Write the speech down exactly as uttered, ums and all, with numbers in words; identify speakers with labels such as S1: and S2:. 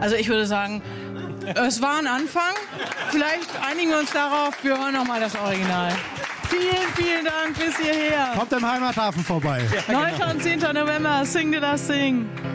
S1: Also ich würde sagen, es war ein Anfang. Vielleicht einigen wir uns darauf, wir hören nochmal das Original. Vielen, vielen Dank bis hierher.
S2: Kommt im Heimathafen vorbei.
S1: neunter und zehnter November, Sing de das Sing.